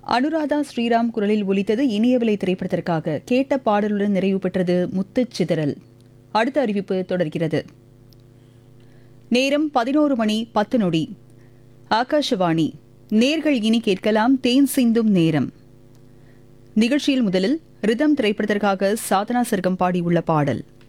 அனுராதா ஸ்ரீராம் குரலில் ஒலித்தது இனியவிலை திரைப்படத்திற்காக. கேட்ட பாடலுடன் நிறைவு பெற்றது முத்துச் சிதறல். அடுத்த அறிவிப்பு தொடர்கிறது. நேரம் 11:10. ஆகாஷவாணி. நேர்கள் இனி கேட்கலாம் தேன் சிந்தும் நேரம். நிகழ்ச்சியில் முதலில் ரிதம் திரைப்படத்திற்காக சாதனா சர்க்கம் பாடியுள்ள பாடல்.